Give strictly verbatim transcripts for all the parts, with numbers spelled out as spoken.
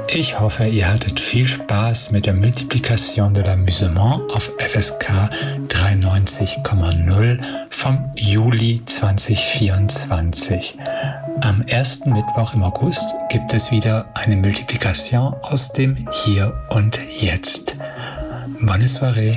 Ich hoffe, ihr hattet viel Spaß mit der Multiplication de l'Amusement auf F S K dreiundneunzig Komma null vom Juli zweitausendvierundzwanzig. Am ersten Mittwoch im August gibt es wieder eine Multiplication aus dem Hier und Jetzt. Bonne soirée!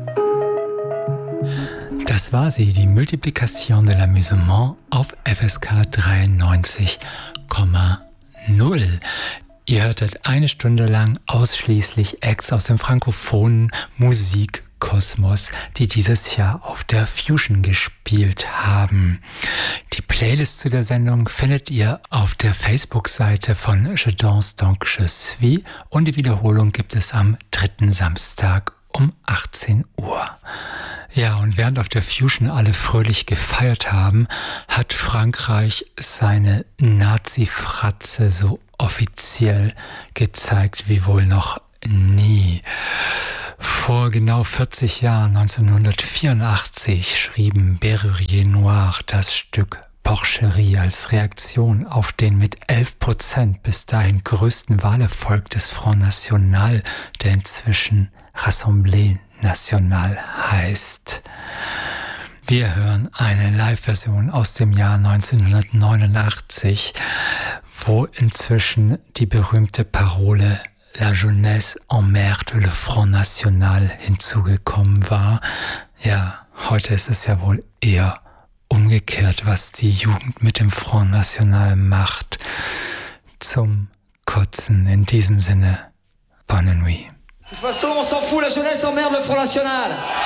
Das war sie, die Multiplication de l'Amusement auf F S K dreiundneunzig Komma null. Ihr hörtet eine Stunde lang ausschließlich Acts aus dem frankophonen Musikkosmos, die dieses Jahr auf der Fusion gespielt haben. Die Playlist zu der Sendung findet ihr auf der Facebook-Seite von Je danse donc je suis und die Wiederholung gibt es am dritten Samstag um achtzehn Uhr. Ja, und während auf der Fusion alle fröhlich gefeiert haben, hat Frankreich seine Nazi-Fratze so offiziell gezeigt wie wohl noch nie. Vor genau vierzig Jahren, neunzehnhundertvierundachtzig, schrieben Berrurier Noir das Stück Porcherie als Reaktion auf den mit elf Prozent bis dahin größten Wahlerfolg des Front National, der inzwischen Rassemblée National heißt. Wir hören eine Live-Version aus dem Jahr neunzehnhundertneunundachtzig, wo inzwischen die berühmte Parole La jeunesse emmerde le Front National hinzugekommen war. Ja, heute ist es ja wohl eher umgekehrt, was die Jugend mit dem Front National macht. Zum Kotzen. In diesem Sinne, bonne nuit. De toute façon, on s'en fout, la jeunesse emmerde le Front National.